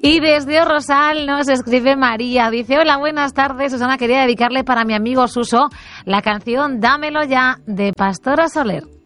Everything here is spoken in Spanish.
Y desde Rosal nos escribe María. Dice, hola, buenas tardes. Susana, quería dedicarle para mi amigo Suso la canción Dámelo ya de Pastora Soler.